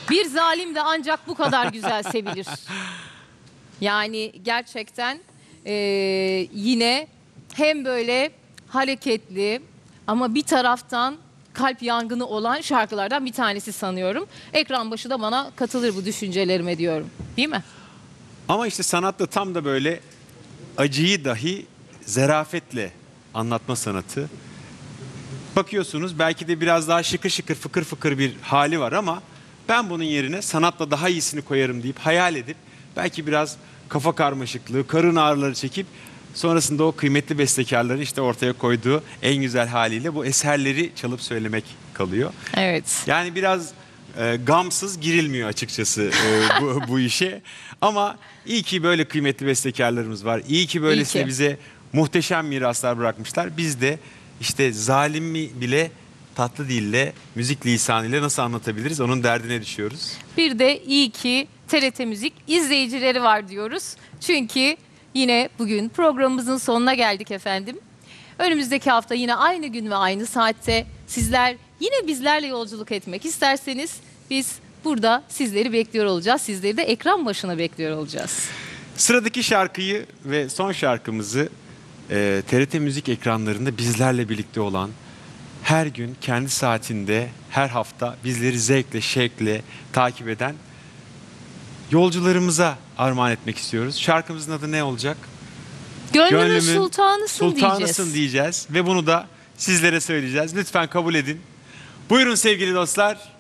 Bir zalim de ancak bu kadar güzel sevilir. Yani gerçekten yine hem böyle hareketli ama bir taraftan kalp yangını olan şarkılardan bir tanesi sanıyorum. Ekran başı da bana katılır bu düşüncelerime diyorum. Değil mi? Ama işte sanatta tam da böyle acıyı dahi zarafetle anlatma sanatı. Bakıyorsunuz belki de biraz daha şıkır şıkır fıkır fıkır bir hali var ama ben bunun yerine sanatla daha iyisini koyarım deyip hayal edip belki biraz kafa karmaşıklığı, karın ağrıları çekip sonrasında o kıymetli bestekarların işte ortaya koyduğu en güzel haliyle bu eserleri çalıp söylemek kalıyor. Evet. Yani biraz gamsız girilmiyor açıkçası bu işe. Ama iyi ki böyle kıymetli bestekarlarımız var. İyi ki böylesine İyi ki. bize muhteşem miraslar bırakmışlar. Biz de işte zalimi bile tatlı dille, müzik lisanıyla nasıl anlatabiliriz onun derdine düşüyoruz. Bir de iyi ki TRT Müzik izleyicileri var diyoruz. Çünkü yine bugün programımızın sonuna geldik efendim. Önümüzdeki hafta yine aynı gün ve aynı saatte sizler yine bizlerle yolculuk etmek isterseniz biz burada sizleri bekliyor olacağız. Sizleri de ekran başına bekliyor olacağız. Sıradaki şarkıyı ve son şarkımızı TRT Müzik ekranlarında bizlerle birlikte olan, her gün kendi saatinde, her hafta bizleri zevkle, şevkle takip eden yolcularımıza armağan etmek istiyoruz. Şarkımızın adı ne olacak? Gönlümün sultanısın diyeceğiz. Diyeceğiz ve bunu da sizlere söyleyeceğiz. Lütfen kabul edin. Buyurun sevgili dostlar.